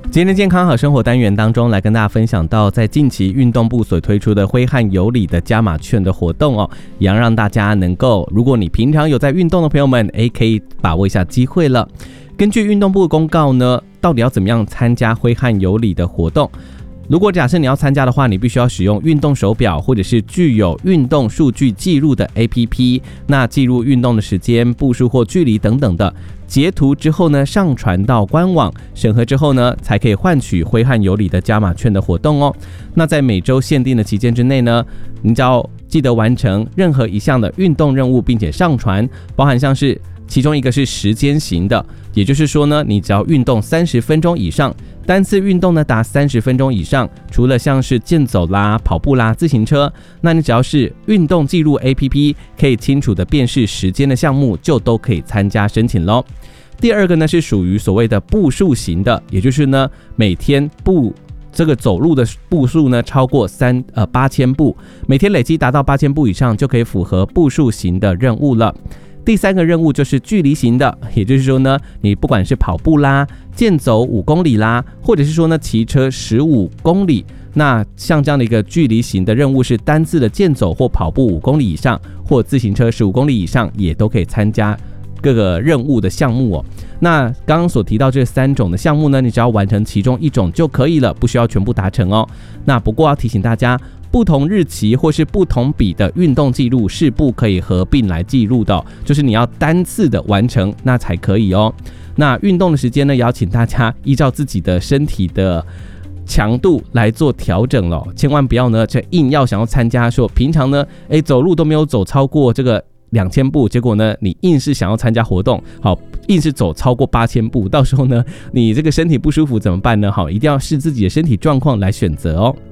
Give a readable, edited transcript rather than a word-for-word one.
今天健康好生活单元当中，来跟大家分享到，在近期运动部所推出的挥汗有礼的加码券的活动哦，也要让大家能够，如果你平常有在运动的朋友们，可以把握一下机会了。根据运动部的公告呢，到底要怎么样参加挥汗有礼的活动？如果假设你要参加的话，你必须要使用运动手表或者是具有运动数据记录的 APP， 那记录运动的时间、步数或距离等等的，截图之后呢，上传到官网审核之后呢，才可以换取挥汗有礼的加码券的活动哦。那在每周限定的期间之内呢，你只要记得完成任何一项的运动任务，并且上传，包含像是其中一个是时间型的，也就是说呢，你只要运动30分钟以上，单次运动呢达30分钟以上，除了像是健走啦、跑步啦、自行车，那你只要是运动记录 APP 可以清楚的辨识时间的项目，就都可以参加申请咯。第二个呢是属于所谓的步数型的，也就是呢每天这个走路的步数呢超过8000步，每天累积达到8000步以上，就可以符合步数型的任务了。第三个任务就是距离型的，也就是说呢，你不管是跑步啦、健走5公里啦，或者是说呢骑车15公里，那像这样的一个距离型的任务是单次的健走或跑步5公里以上，或自行车15公里以上，也都可以参加各个任务的项目哦。那刚刚所提到这3种的项目呢，你只要完成其中一种就可以了，不需要全部达成哦。那不过要提醒大家，不同日期或是不同笔的运动记录是不可以合并来记录的哦，就是你要单次的完成那才可以哦。那运动的时间呢，也要请大家依照自己的身体的强度来做调整了，千万不要呢这硬要想要参加，说平常呢走路都没有走超过这个2000步，结果呢你硬是想要参加活动，好，硬是走超过8000步，到时候呢你这个身体不舒服怎么办呢？好，一定要视自己的身体状况来选择哦。